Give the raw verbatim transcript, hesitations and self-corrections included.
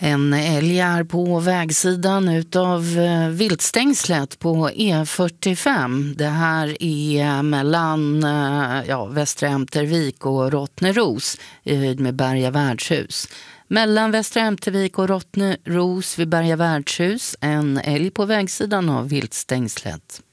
En älg är på vägsidan utav viltstängslet på E fyrtiofem. Det här är mellan ja, Västra Ämtervik och Rottneros med Berga värdshus. Mellan Västra Ämtervik och Rottneros vid Berga värdshus, en älg på vägsidan av viltstängslet.